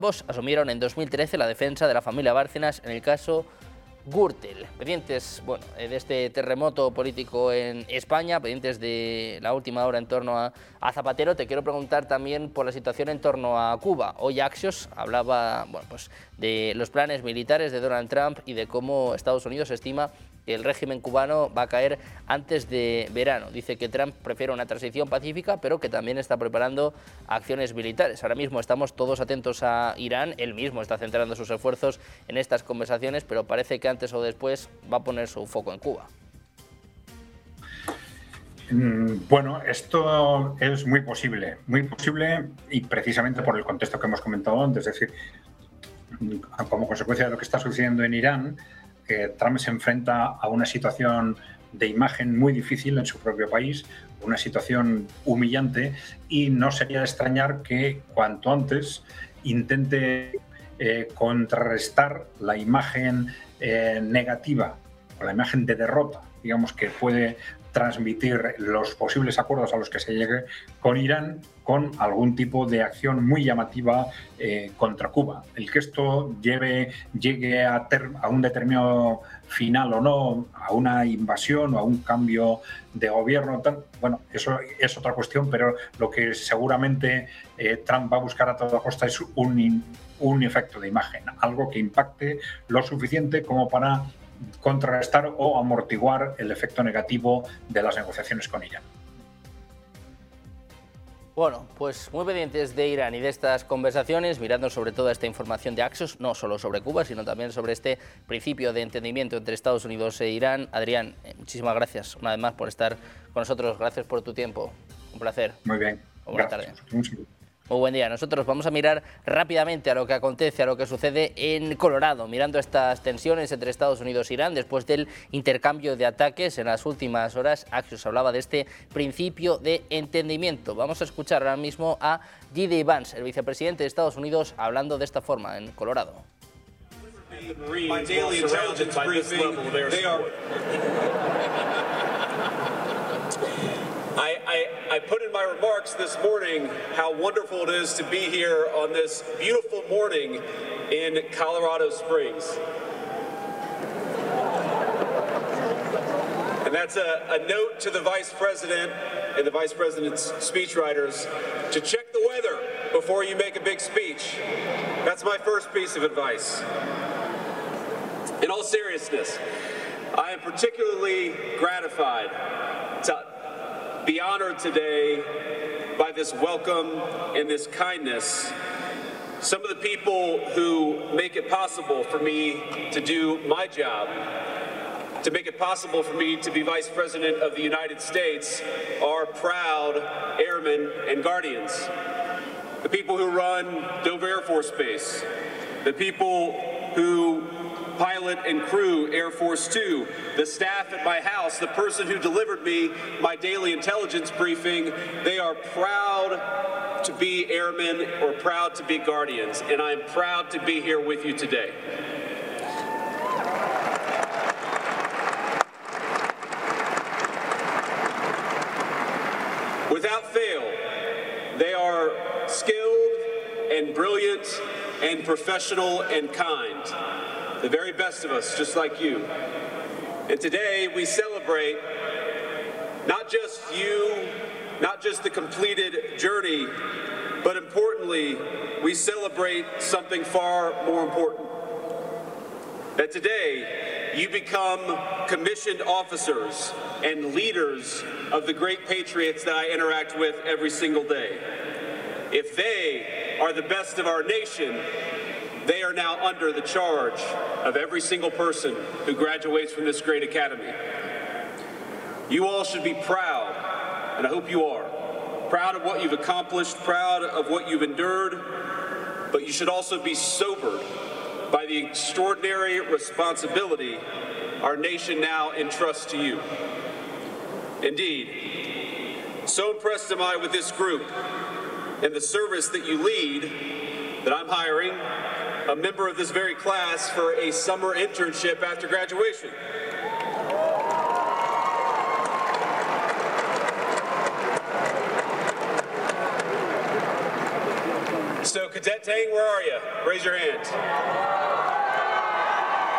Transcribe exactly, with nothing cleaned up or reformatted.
Ambos asumieron en dos mil trece la defensa de la familia Bárcenas en el caso Gürtel. Pendientes, bueno, de este terremoto político en España, pendientes de la última hora en torno a, a Zapatero, te quiero preguntar también por la situación en torno a Cuba. Hoy Axios hablaba, bueno, pues de los planes militares de Donald Trump y de cómo Estados Unidos estima que el régimen cubano va a caer antes de verano. Dice que Trump prefiere una transición pacífica, pero que también está preparando acciones militares. Ahora mismo estamos todos atentos a Irán, él mismo está centrando sus esfuerzos en estas conversaciones, pero parece que antes o después va a poner su foco en Cuba. Bueno, esto es muy posible, muy posible y precisamente por el contexto que hemos comentado antes, es decir, como consecuencia de lo que está sucediendo en Irán, que Trump se enfrenta a una situación de imagen muy difícil en su propio país, una situación humillante, y no sería de extrañar que cuanto antes intente eh, contrarrestar la imagen eh, negativa o la imagen de derrota, digamos, que puede transmitir los posibles acuerdos a los que se llegue con Irán, con algún tipo de acción muy llamativa eh, contra Cuba. El que esto lleve, llegue a, ter, a un determinado final o no, a una invasión o a un cambio de gobierno, tal, bueno, eso es otra cuestión, pero lo que seguramente eh, Trump va a buscar a toda costa es un, un efecto de imagen, algo que impacte lo suficiente como para contrarrestar o amortiguar el efecto negativo de las negociaciones con Irán. Bueno, pues muy pendientes de Irán y de estas conversaciones, mirando sobre todo esta información de Axios, no solo sobre Cuba, sino también sobre este principio de entendimiento entre Estados Unidos e Irán. Adrián, muchísimas gracias una vez más por estar con nosotros, gracias por tu tiempo, un placer. Muy bien, buena gracias. tarde. Muy buen día. Nosotros vamos a mirar rápidamente a lo que acontece, a lo que sucede en Colorado, mirando estas tensiones entre Estados Unidos e Irán después del intercambio de ataques en las últimas horas. Axios hablaba de este principio de entendimiento. Vamos a escuchar ahora mismo a J D Vance, el vicepresidente de Estados Unidos, hablando de esta forma en Colorado. My daily intelligence briefing, they are... I, I, I put in my remarks this morning how wonderful it is to be here on this beautiful morning in Colorado Springs. And that's a, a note to the Vice President and the Vice President's speechwriters to check the weather before you make a big speech. That's my first piece of advice. In all seriousness, I am particularly gratified to be honored today by this welcome and this kindness. Some of the people who make it possible for me to do my job, to make it possible for me to be Vice President of the United States, are proud airmen and guardians. The people who run Dover Air Force Base, the people who pilot and crew Air Force Two, the staff at my house, the person who delivered me my daily intelligence briefing, they are proud to be airmen or proud to be guardians, and I'm proud to be here with you today. Without fail, they are skilled and brilliant and professional and kind. The very best of us, just like you. And today we celebrate not just you, not just the completed journey, but importantly, we celebrate something far more important. That today you become commissioned officers and leaders of the great patriots that I interact with every single day. If they are the best of our nation, they are now under the charge of every single person who graduates from this great academy. You all should be proud, and I hope you are, proud of what you've accomplished, proud of what you've endured, but you should also be sobered by the extraordinary responsibility our nation now entrusts to you. Indeed, so impressed am I with this group and the service that you lead that I'm hiring a member of this very class for a summer internship after graduation. So Cadet Tang, where are you? Raise your hand.